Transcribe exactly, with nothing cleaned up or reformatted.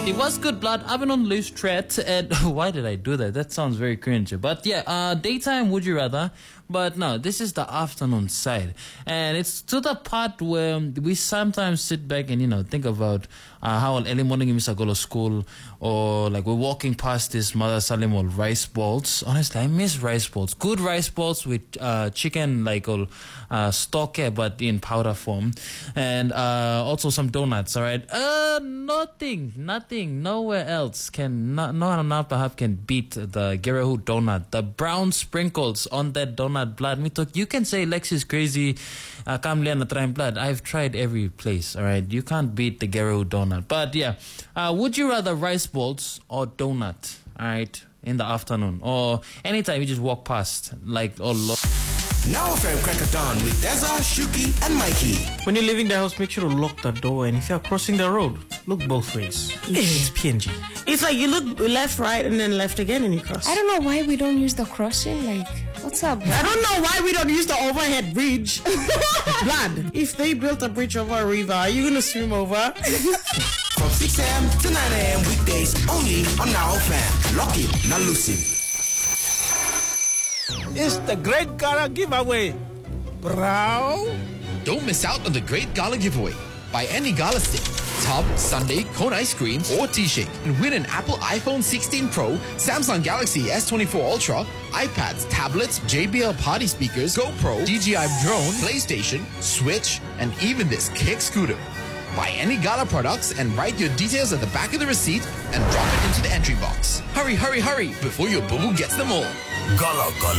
It was good, blood. I've been on loose thread, and why did I do that? That sounds very cringe. But yeah, uh, daytime, would you rather? But no, this is the afternoon side, and it's to the part where we sometimes sit back and, you know, think about uh, how early morning you miss a go to school, or like we're walking past this Mother Salim or rice balls. Honestly, I miss rice balls. Good rice balls with uh, chicken, like or uh, stock, but in powder form, and uh, also some donuts. All right, uh, nothing, nothing, nowhere else can, no, no one on perhaps can beat the Gerehu donut. The brown sprinkles on that donut. Blood, me talk. You can say Lex is crazy. Uh, come learn trying blood. I've tried every place. All right, you can't beat the Gerehu donut. But yeah, uh, would you rather rice balls or donut? All right, in the afternoon or anytime you just walk past, like oh. Lo- Now F M Crack of Dawn with Deza, Shuki, and Mikey. When you're leaving the house, make sure to lock the door, and if you're crossing the road, look both ways. It's P N G. It's like you look left, right, and then left again, and you cross. I don't know why we don't use the crossing. Like, what's up? I don't know why we don't use the overhead bridge. Blood. If they built a bridge over a river, are you gonna swim over? From six a.m. to nine a.m. weekdays only on Now F M. Lock it, not lose it. It's the Great Gala Giveaway, bro. Don't miss out on the Great Gala Giveaway. Buy any Gala stick, tub, sundae, cone ice cream, or T-shake, and win an Apple iPhone sixteen Pro, Samsung Galaxy S twenty-four Ultra, iPads, tablets, J B L party speakers, GoPro, D J I drone, PlayStation, Switch, and even this kick scooter. Buy any Gala products and write your details at the back of the receipt and drop it into the entry box. Hurry, hurry, hurry before your boo-boo gets them all. Gala Gala.